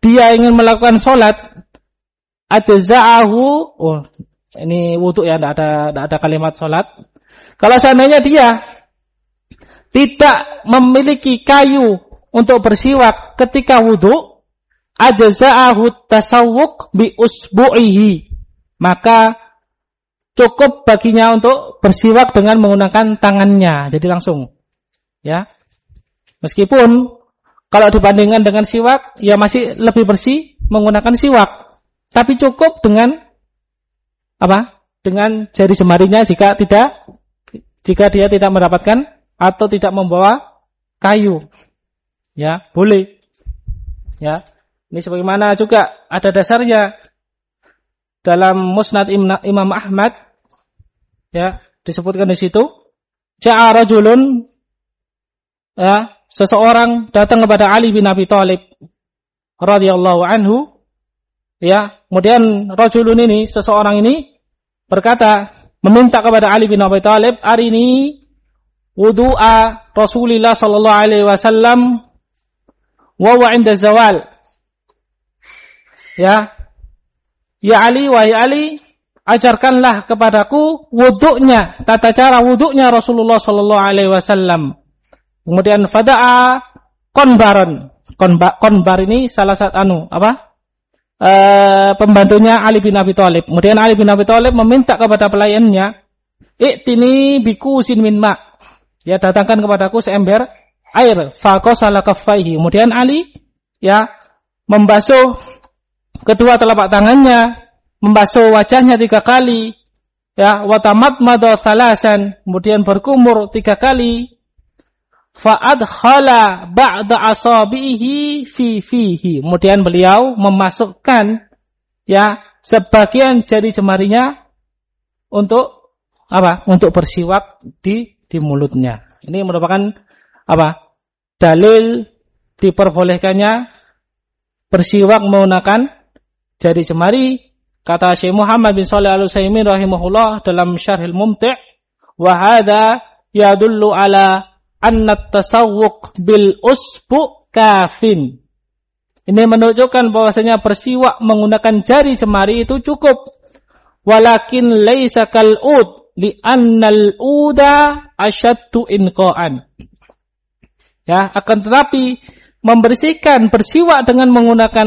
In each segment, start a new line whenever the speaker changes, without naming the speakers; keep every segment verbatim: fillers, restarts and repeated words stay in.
dia ingin melakukan sholat, ajza'ahu, oh ini wudu ya, tidak ada, tidak ada kalimat sholat. Kalau seandainya dia tidak memiliki kayu untuk bersiwak ketika wudu, ajza'ahu tasawwuk bi usbu'ihi, maka cukup baginya untuk bersiwak dengan menggunakan tangannya. Jadi langsung, ya. Meskipun kalau dibandingkan dengan siwak, ya masih lebih bersih menggunakan siwak. Tapi cukup dengan apa? Dengan jari jemarinya jika tidak, jika dia tidak mendapatkan atau tidak membawa kayu, ya boleh, ya. Ini sebagaimana juga ada dasarnya dalam Musnad Imam Ahmad, ya disebutkan di situ, ja'a rajulun, ya seseorang datang kepada Ali bin Abi Thalib radhiyallahu anhu, ya kemudian rajulun ini, seseorang ini berkata, meminta kepada Ali bin Abi Thalib, arini wudu'a Rasulillah sallallahu alaihi wasallam wa wa 'inda zawal. Ya, ya Ali, wahai Ali, ajarkanlah kepadaku wudu'nya, tata cara wudu'nya Rasulullah sallallahu alaihi wasallam. Kemudian fada'a konbaran. Konba, konbar ini salah satu anu apa? E, pembantunya Ali bin Abi Thalib. Kemudian Ali bin Abi Thalib meminta kepada pelayannya, "I'tini bikusin min ma." Ya, datangkan kepadaku seember air. Faqasala kaffaihi. Kemudian Ali ya membasuh kedua telapak tangannya, membasuh wajahnya tiga kali, ya, wa tamatmada thalasan, kemudian berkumur tiga kali. Fa adkhala ba'da asabihi fi fihi. Kemudian beliau memasukkan ya sebagian jari jemarinya untuk apa? Untuk bersiwak di di mulutnya. Ini merupakan apa? Dalil diperbolehkannya bersiwak menggunakan jari jemari. Kata Syekh Muhammad bin Shalih Al-Utsaimin rahimahullah dalam Syarhul Mumti', wa hadza yadullu ala anna at-tasawwuq bil usbu kafin. Ini menunjukkan bahwasanya bersiwak menggunakan jari jemari itu cukup. Walakin laisa kal ud li annal uda asyaddu inqa'an. Ya, akan tetapi membersihkan bersiwak dengan menggunakan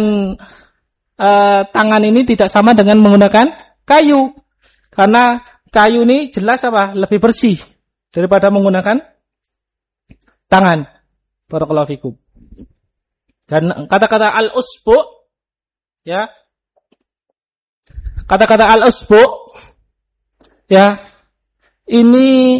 uh, tangan ini tidak sama dengan menggunakan kayu. Karena kayu ini jelas apa? Lebih bersih daripada menggunakan tangan. Barakallahu fikum. Dan kata-kata al-usbu, ya, kata-kata al-usbu, ya, ini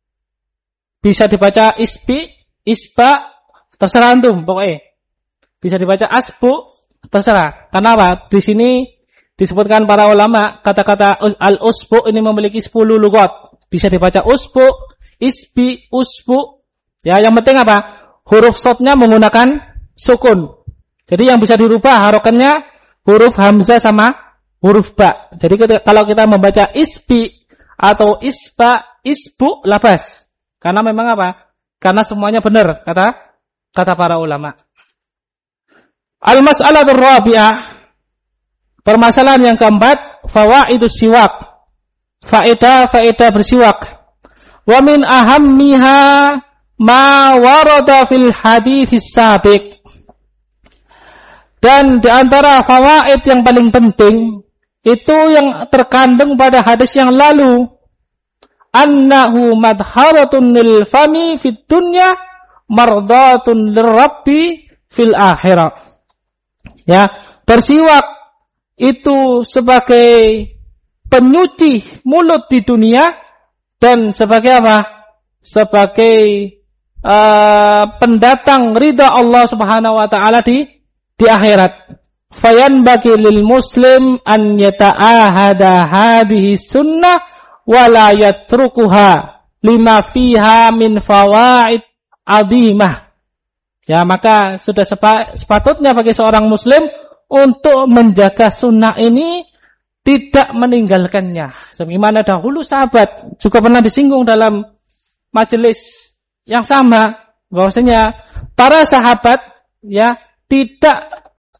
bisa dibaca isbi, isba, terserah antum pokoknya. Bisa dibaca asbu, terserah. Karena apa? Di sini disebutkan para ulama kata-kata al-usbu ini memiliki sepuluh lugat. Bisa dibaca usbu, isbi, usbu. Ya, yang penting apa? Huruf shadnya menggunakan sukun. Jadi yang bisa dirubah harokannya huruf hamzah sama huruf ba. Jadi kalau kita membaca isbi atau isba, isbu, labas. Karena memang apa? Karena semuanya benar, kata kata para ulama. Al-mas'alatur rabi'ah. Permasalahan yang keempat, fawaidus siwak. Faedah faedah bersiwak. Wa min ahammiha ma warada fil hadits sabiq. Dan di antara fawaid yang paling penting itu yang terkandung pada hadis yang lalu, annahu madharatun lil fami fid dunya mardatun lirabbi fil akhirah. Ya, bersiwak itu sebagai penyuci mulut di dunia dan sebagai apa? Sebagai Uh, pendatang ridha Allah Subhanahu wa taala di di akhirat. Fayan bagi lil muslim an yata'ahada hadhihi sunnah wa la yatrukuha lima fiha min fawaid azimah. Ya, maka sudah sepatutnya bagi seorang muslim untuk menjaga sunnah ini, tidak meninggalkannya. Sebagaimana dahulu sahabat juga pernah disinggung dalam majelis yang sama, bahwasanya para sahabat ya tidak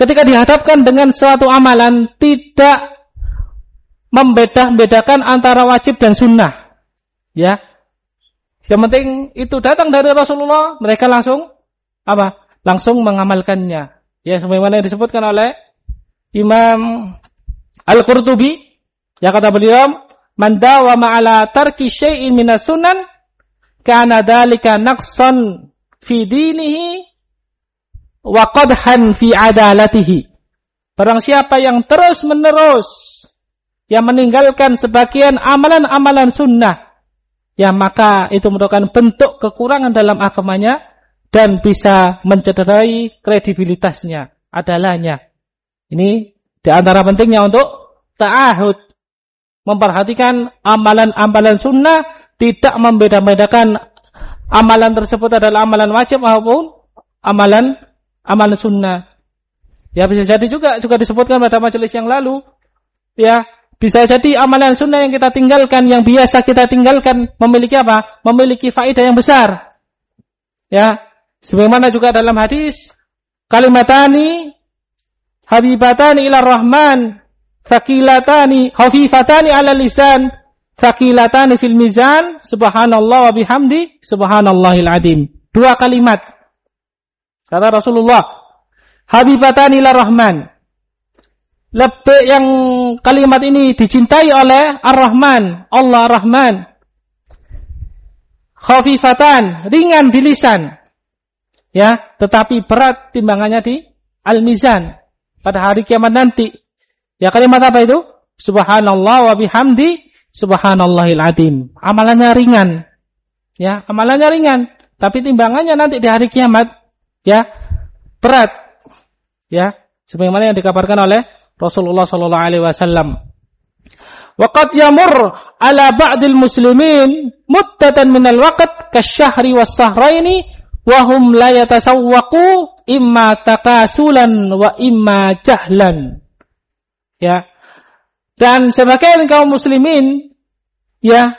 ketika dihadapkan dengan suatu amalan tidak membeda-bedakan antara wajib dan sunnah. Ya. Yang penting itu datang dari Rasulullah, mereka langsung apa? Langsung mengamalkannya. Ya, sebagaimana yang disebutkan oleh Imam Al-Qurtubi, ya kata beliau, "Man dawama ala tarki syai'in minas sunan, kana dzalika naqsan fi dinihi wa qadhan fi adalatihi." Barang siapa yang terus-menerus yang meninggalkan sebagian amalan-amalan sunnah, ya maka itu merupakan bentuk kekurangan dalam agamanya dan bisa mencederai kredibilitasnya, adalahnya. Ini di antara pentingnya untuk ta'ahud, memperhatikan amalan-amalan sunnah, tidak membeda-bedakan amalan tersebut adalah amalan wajib maupun amalan amalan sunnah. Ya bisa jadi juga juga disebutkan pada majelis yang lalu, ya bisa jadi amalan sunnah yang kita tinggalkan, yang biasa kita tinggalkan, memiliki apa? Memiliki faedah yang besar. Ya, sebagaimana juga dalam hadis, kalimatani habibatani ila rahman, thaqilatani khafifatani ala lisan, thaqilatani fil mizan, subhanallah wa bihamdi, subhanallahil azim. Dua kalimat. Kata Rasulullah, habibatani ila rahman. Lebih yang kalimat ini dicintai oleh Ar-Rahman, Allah Ar-Rahman. Khafifatan, ringan di lisan. Ya, tetapi berat timbangannya di Al-Mizan pada hari kiamat nanti. Ya, kalimat apa itu? Subhanallah wa bihamdi, subhanallahil azim. Amalannya ringan. Ya, amalannya ringan, tapi timbangannya nanti di hari kiamat ya berat. Ya, sebagaimana yang dikabarkan oleh Rasulullah sallallahu alaihi wasallam. Wa qad yamur ala ba'dil muslimin muddatan minal waqt kasyahri was-sahraini wa hum la yatasawwaqu imma takasulan wa imma jahlan. Ya. Dan sebagian kaum muslimin ya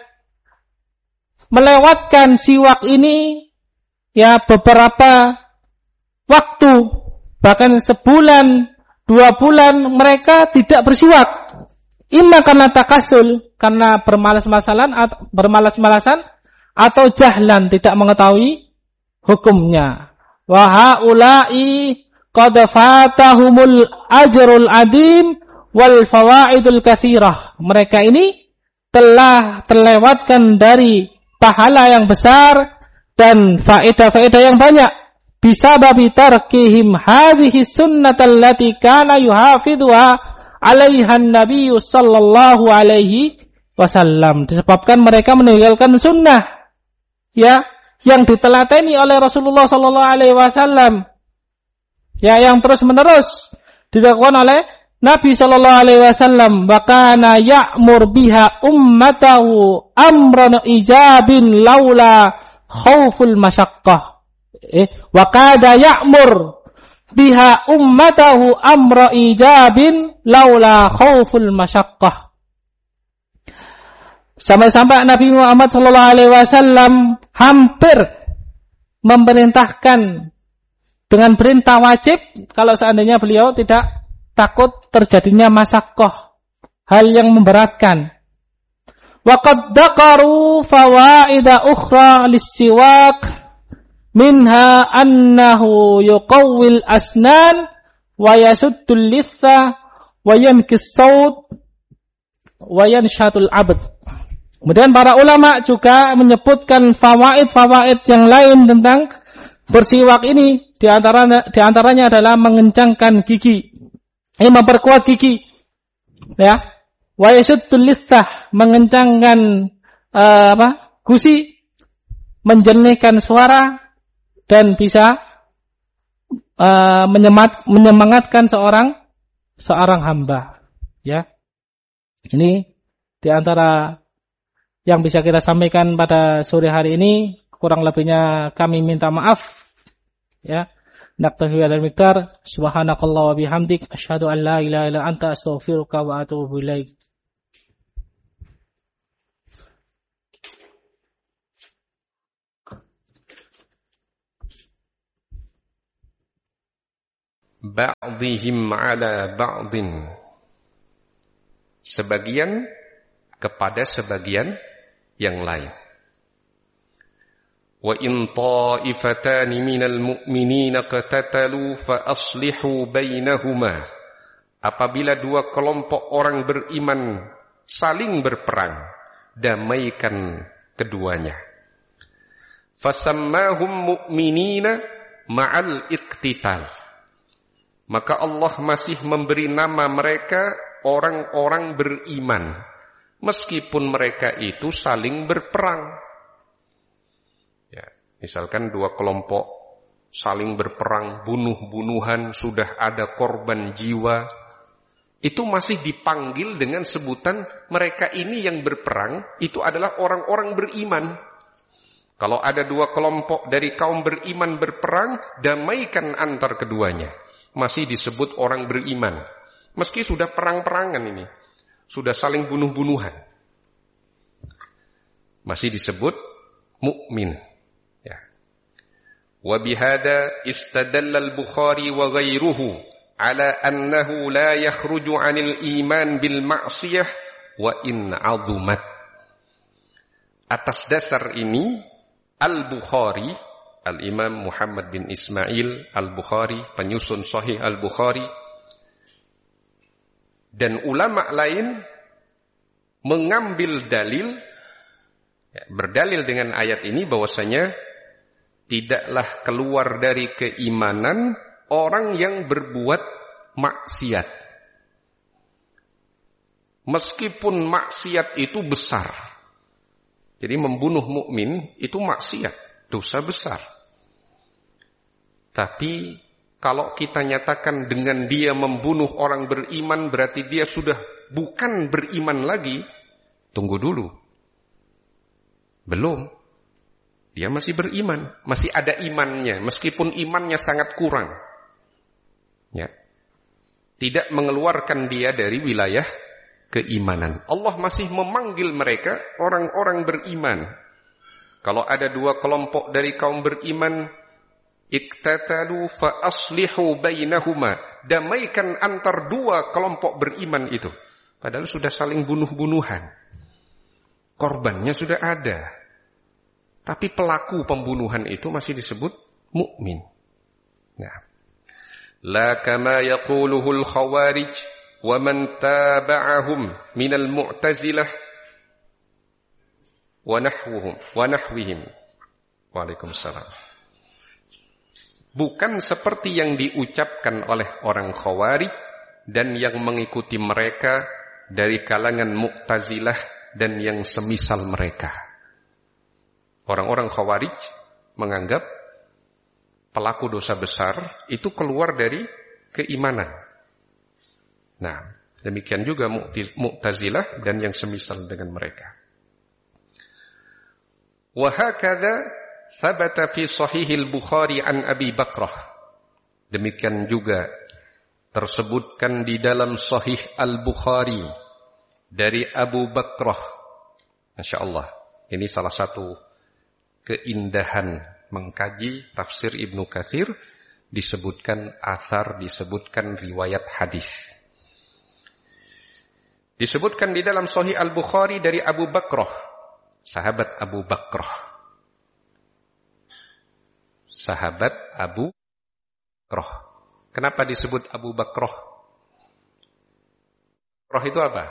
melewatkan siwak ini ya beberapa waktu, bahkan sebulan, dua bulan mereka tidak bersiwak. Imma karena takasul, karena bermalas-malasan atau bermalas-malasan atau jahlan, tidak mengetahui hukumnya. Wa haula'i qad fatahumul ajrul adim wal fawaidul katsirah. Mereka ini telah terlewatkan dari pahala yang besar dan faedah-faedah yang banyak. Bisababi tarkihim hadhihi sunnatal lati kana yuhafidhuha 'alaiha an-nabiy sallallahu alaihi wasallam. Disebabkan mereka meninggalkan sunnah ya yang diteladani oleh Rasulullah sallallahu alaihi wasallam. Ya, yang terus-menerus dilakukan oleh Nabi sallallahu alaihi wasallam. Wa kana ya'mur biha ummatahu amran ijabin laula khauful masyaqqah. Eh, wa kada ya'mur biha ummatahu amra ijabin laula khauful masyaqqah. Sampai-sampai Nabi Muhammad sallallahu alaihi wasallam hampir memerintahkan dengan perintah wajib kalau seandainya beliau tidak takut terjadinya masyaqqah, hal yang memberatkan. Wa qad dzakaru fawaida ukhra lis-siwak minha annahu yuqawwil asnan wa yasuddul litha wa yamkis saut wa yanshatul abd. Kemudian para ulama juga menyebutkan fawaid-fawaid yang lain tentang bersiwak ini, di antaranya di antaranya adalah mengencangkan gigi, ini memperkuat gigi. Ya. Wa yasuddul litha, mengencangkan uh, apa? gusi, menjernihkan suara dan bisa uh, menyemat, menyemangatkan seorang seorang hamba. Ya, ini di antara yang bisa kita sampaikan pada sore hari ini. Kurang lebihnya kami minta maaf. Ya, naktafi hadzal miqdar. Subhanakallah wa bihamdik, asyhadu an la ilaha illa anta, astaghfiruka wa atubu ilaik.
ba'dihim 'ala ba'din, sebagian kepada sebagian yang lain. Wa in ta'ifatani minal mu'minina qatatalu fa aslihu bainahuma, apabila dua kelompok orang beriman saling berperang, damaikan keduanya. Fasammahum mu'minina ma'al iqtital, maka Allah masih memberi nama mereka orang-orang beriman meskipun mereka itu saling berperang. Ya, misalkan dua kelompok saling berperang, bunuh-bunuhan, sudah ada korban jiwa, itu masih dipanggil dengan sebutan mereka ini yang berperang, itu adalah orang-orang beriman. Kalau ada dua kelompok dari kaum beriman berperang, damaikan antar keduanya, masih disebut orang beriman. Meski sudah perang-perangan ini, sudah saling bunuh-bunuhan, masih disebut mukmin. Ya. Wa bihada istadalla al-Bukhari wa ghairuhu ala annahu la yakhruju 'anil iman bil ma'siyah wa in 'azumat. Atas dasar ini Al-Bukhari, Al-Imam Muhammad bin Ismail Al-Bukhari, penyusun Sahih Al-Bukhari, dan ulama lain mengambil dalil, ya, berdalil dengan ayat ini bahwasanya tidaklah keluar dari keimanan orang yang berbuat maksiat, meskipun maksiat itu besar. Jadi membunuh mukmin itu maksiat, dosa besar. Tapi kalau kita nyatakan dengan dia membunuh orang beriman, berarti dia sudah bukan beriman lagi. Tunggu dulu. Belum. Dia masih beriman. Masih ada imannya. Meskipun imannya sangat kurang. Ya. Tidak mengeluarkan dia dari wilayah keimanan. Allah masih memanggil mereka orang-orang beriman. Kalau ada dua kelompok dari kaum beriman, iktatalu fa aslihu bainahuma, damaikan antar dua kelompok beriman itu. Padahal sudah saling bunuh-bunuhan, korbannya sudah ada, tapi pelaku pembunuhan itu masih disebut mukmin. Nah, la kama yaquluhu al-khawarij wa man taba'ahum minal mu'tazilah wa nahwuhum wa nahwihim. Waalaikumsalam. Bukan seperti yang diucapkan oleh orang Khawarij dan yang mengikuti mereka dari kalangan Mu'tazilah dan yang semisal mereka. Orang-orang Khawarij menganggap pelaku dosa besar itu keluar dari keimanan. Nah, demikian juga Mu'tazilah dan yang semisal dengan mereka. Wa hakadha thabata fi sahihil Bukhari an Abi Bakrah. Demikian juga tersebutkan di dalam Sahih Al-Bukhari dari Abu Bakrah. Masya Allah, ini salah satu keindahan mengkaji tafsir Ibnu Katsir, disebutkan athar, disebutkan riwayat hadis. Disebutkan di dalam Sahih Al-Bukhari dari Abu Bakrah, sahabat Abu Bakrah. Sahabat Abu Bakrah. Kenapa disebut Abu Bakrah? Bakrah itu apa?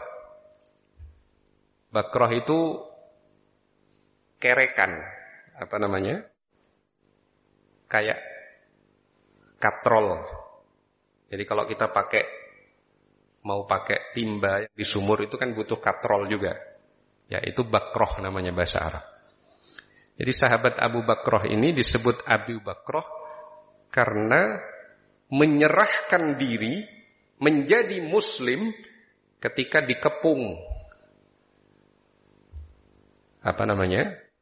Bakrah itu kerekan. Apa namanya? Kayak katrol. Jadi kalau kita pakai, mau pakai timba di sumur itu kan butuh katrol juga. Ya, itu Bakrah namanya bahasa Arab. Jadi sahabat Abu Bakrah ini disebut Abu Bakrah karena menyerahkan diri menjadi muslim ketika dikepung apa namanya?